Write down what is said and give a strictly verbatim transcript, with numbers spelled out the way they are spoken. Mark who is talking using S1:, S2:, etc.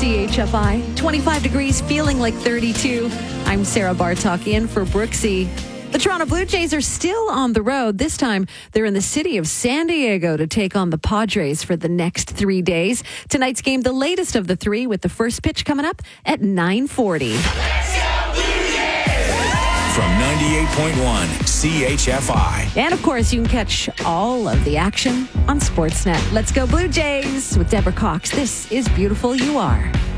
S1: C H F I. twenty-five degrees, feeling like thirty-two. I'm Sarah Bartok in for Brooksy. The Toronto Blue Jays are still on the road. This time, they're in the city of San Diego to take on the Padres for the next three days. Tonight's game, the latest of the three, with the first pitch coming up at nine forty.
S2: From ninety-eight point one C H F I.
S1: And, of course, you can catch all of the action on Sportsnet. Let's go Blue Jays with Deborah Cox. This is Beautiful You Are.